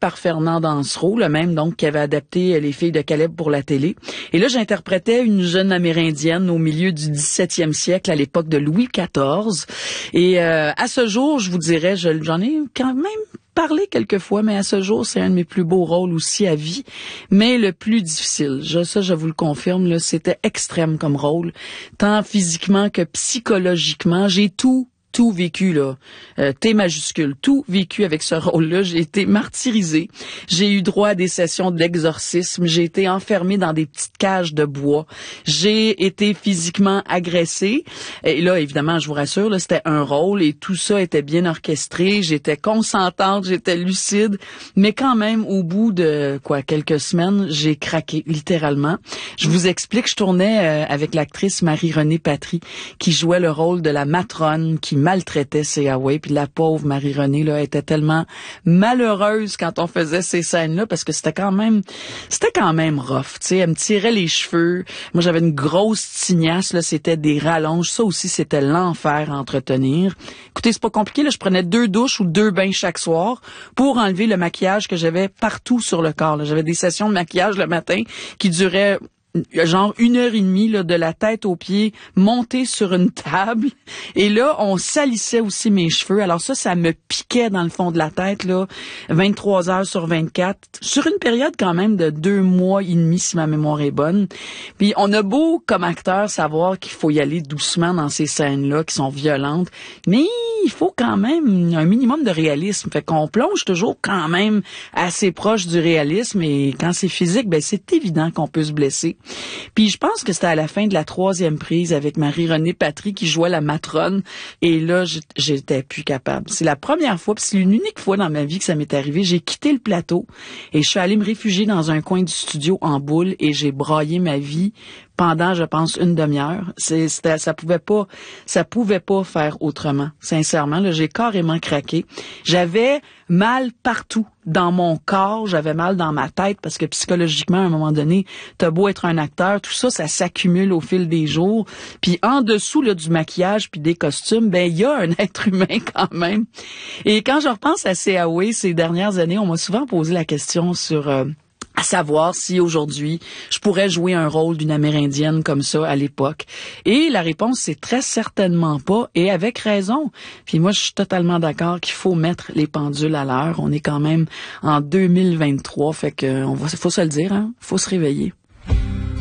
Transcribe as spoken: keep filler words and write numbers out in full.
par Fernand Dansereau, le même donc qui avait adapté Les Filles de Caleb pour la télé. Et là, j'interprétais une jeune Amérindienne au milieu du dix-septième siècle, à l'époque de Louis quatorze. Et euh, à ce jour, je vous dirais, je, j'en ai quand même parlé quelques fois, mais à ce jour, c'est un de mes plus beaux rôles aussi à vie, mais le plus difficile. Je, ça, je vous le confirme, là, c'était extrême comme rôle, tant physiquement que psychologiquement. J'ai tout tout vécu, là, euh, T majuscule, tout vécu avec ce rôle-là. J'ai été martyrisée. J'ai eu droit à des sessions d'exorcisme. J'ai été enfermée dans des petites cages de bois. J'ai été physiquement agressée. Et là, évidemment, je vous rassure, là, c'était un rôle et tout ça était bien orchestré. J'étais consentante, j'étais lucide. Mais quand même, au bout de, quoi, quelques semaines, j'ai craqué, littéralement. Je vous explique, je tournais euh, avec l'actrice Marie-Renée Patry, qui jouait le rôle de la matrone, qui maltraitait C A W, puis la pauvre Marie-Renée là était tellement malheureuse quand on faisait ces scènes-là parce que c'était quand même c'était quand même rough, tu sais, elle me tirait les cheveux. Moi j'avais une grosse tignasse là, c'était des rallonges, ça aussi c'était l'enfer à entretenir. Écoutez, c'est pas compliqué là, je prenais deux douches ou deux bains chaque soir pour enlever le maquillage que j'avais partout sur le corps là. J'avais des sessions de maquillage le matin qui duraient genre une heure et demie là, de la tête aux pieds, montée sur une table. Et là, on salissait aussi mes cheveux. Alors ça, ça me piquait dans le fond de la tête, là, vingt-trois heures sur vingt-quatre, sur une période quand même de deux mois et demi, si ma mémoire est bonne. Puis on a beau, comme acteur, savoir qu'il faut y aller doucement dans ces scènes-là, qui sont violentes, mais il faut quand même un minimum de réalisme. Fait qu'on plonge toujours quand même assez proche du réalisme. Et quand c'est physique, ben c'est évident qu'on peut se blesser. Puis je pense que c'était à la fin de la troisième prise avec Marie-Renée Patry qui jouait la matrone. Et là, j'étais plus capable. C'est la première fois, puis c'est une unique fois dans ma vie que ça m'est arrivé. J'ai quitté le plateau et je suis allée me réfugier dans un coin du studio en boule et j'ai braillé ma vie pendant, je pense, une demi-heure. C'est, c'était, ça pouvait pas, ça pouvait pas faire autrement. Sincèrement, là, j'ai carrément craqué. J'avais mal partout dans mon corps, j'avais mal dans ma tête parce que psychologiquement, à un moment donné, t'as beau être un acteur, tout ça, ça s'accumule au fil des jours. Puis en dessous là du maquillage puis des costumes, ben il y a un être humain quand même. Et quand je repense à C A W ces dernières années, on m'a souvent posé la question sur euh, à savoir si aujourd'hui je pourrais jouer un rôle d'une Amérindienne comme ça à l'époque. Et la réponse c'est très certainement pas, et avec raison. Puis moi je suis totalement d'accord qu'il faut mettre les pendules à l'heure. On est quand même en deux mille vingt-trois, fait que on va, faut se le dire, hein, faut se réveiller.